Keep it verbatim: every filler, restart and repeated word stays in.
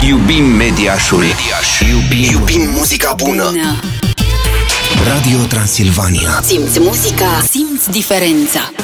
Iubim Mediașul. Mediaș. Iubim. Iubim muzica bună. bună. Radio Transilvania. Simți muzica, simți diferența.